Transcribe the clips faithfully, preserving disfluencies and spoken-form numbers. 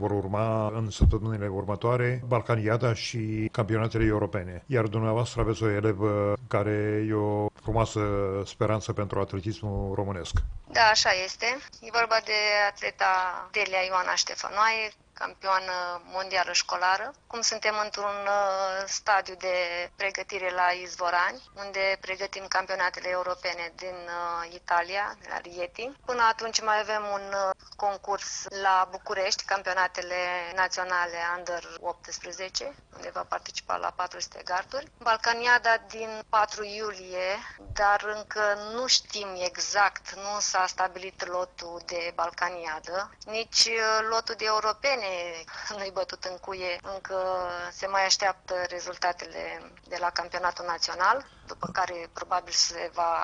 vor urma în săptămânile următoare, Balcaniada și campionatele europene. Iar dumneavoastră aveți o elevă care e o frumoasă speranță pentru atletismul românesc. Da, așa este. E vorba de atleta Delia Ioana Ștefănoae, campioană mondială școlară. Cum suntem într-un stadiu de pregătire la Izvorani, unde pregătim campionatele europene din Italia, la Rieti. Până atunci mai avem un concurs la București, campionatele naționale Under optsprezece, unde va participa la patru sute garduri. Balcaniada din patru iulie, dar încă nu știm exact, nu s-a stabilit lotul de Balcaniadă, nici lotul de europene nu-i bătut în cuie, încă se mai așteaptă rezultatele de la campionatul național, după care probabil se va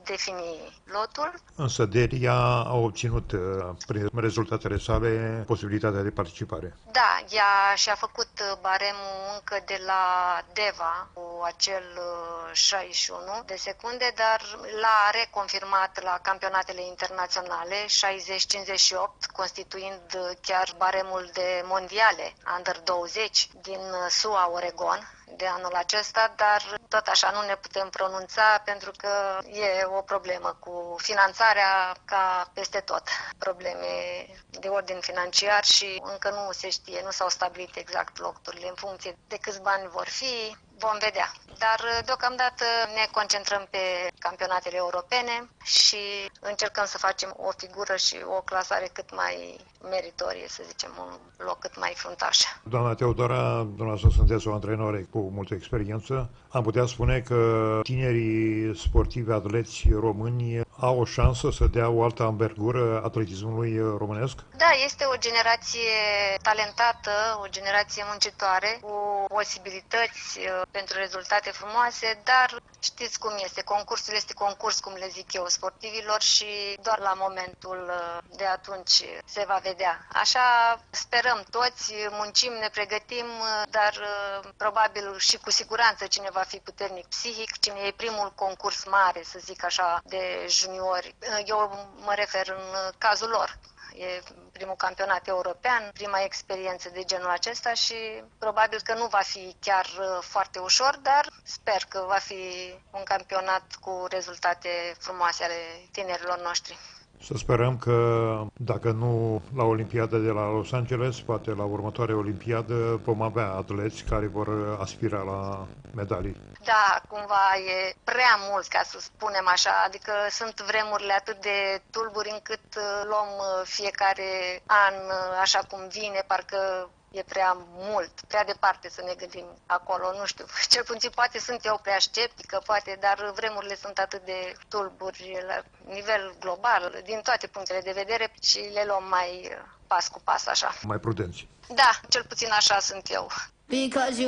defini lotul. Însă Delia a obținut, prin rezultatele sale, posibilitatea de participare. Da, ea și-a făcut baremul încă de la Deva, cu acel șaizeci și unu de secunde, dar l-a reconfirmat la campionatele internaționale, șaizeci cincizeci și opt, constituind chiar baremul de mondiale Under douăzeci din S U A, Oregon, de anul acesta, dar tot așa nu ne putem pronunța pentru că e o problemă cu finanțarea ca peste tot. Probleme de ordin financiar și încă nu se știe, nu s-au stabilit exact locurile în funcție de câți bani vor fi. Vom vedea. Dar deocamdată ne concentrăm pe campionatele europene și încercăm să facem o figură și o clasare cât mai meritorie, să zicem, un loc cât mai fruntaș. Doamna Teodora, dumneavoastră sunteți o antrenoare cu multă experiență. Am putea spune că tinerii sportivi atleți români au o șansă să dea o altă ambergură atletismului românesc? Da, este o generație talentată, o generație muncitoare, cu posibilități pentru rezultate frumoase, dar știți cum este, concursul este concurs, cum le zic eu, sportivilor și doar la momentul de atunci se va vedea. Așa sperăm toți, muncim, ne pregătim, dar probabil și cu siguranță cine va fi puternic psihic, cine e primul concurs mare, să zic așa, de juniori. Eu mă refer în cazul lor. E primul campionat european, prima experiență de genul acesta și probabil că nu va fi chiar foarte ușor, dar sper că va fi un campionat cu rezultate frumoase ale tinerilor noștri. Să sperăm că, dacă nu la Olimpiada de la Los Angeles, poate la următoarea Olimpiadă vom avea atleți care vor aspira la medalii. Da, cumva e prea mult, ca să spunem așa, adică sunt vremurile atât de tulburi încât luăm fiecare an așa cum vine, parcă e prea mult, prea departe să ne gândim acolo, nu știu, cel puțin poate sunt eu prea sceptică, poate, dar vremurile sunt atât de tulburi la nivel global, din toate punctele de vedere și le luăm mai pas cu pas așa. Mai prudenți. Da, cel puțin așa sunt eu.